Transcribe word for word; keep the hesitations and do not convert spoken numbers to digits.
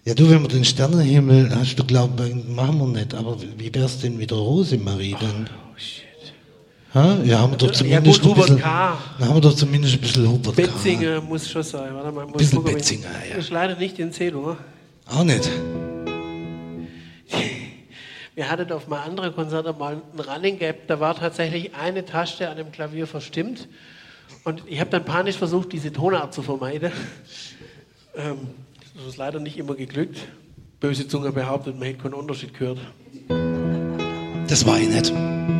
Ja, du, wenn wir den Sternenhimmel, hast du glaubt, machen wir nicht, aber wie wär's denn mit der Rosemarie dann? Oh, shit. Ha? Ja, haben wir doch Ja zumindest gut, ein bisschen, Hubert K. dann haben wir doch zumindest ein bisschen Hubert K. Betzinger muss schon sein. Warte mal, muss Bisschen gucken, Betzinger, ja. Das ist leider nicht in Zählung. Auch nicht. Wir hatten auf mal andere Konzerte mal ein Running Gap, da war tatsächlich eine Taste an dem Klavier verstimmt und ich habe dann panisch versucht, diese Tonart zu vermeiden. Ähm, das ist leider nicht immer geglückt. Böse Zunge behauptet, man hätte keinen Unterschied gehört. Das war ich nicht.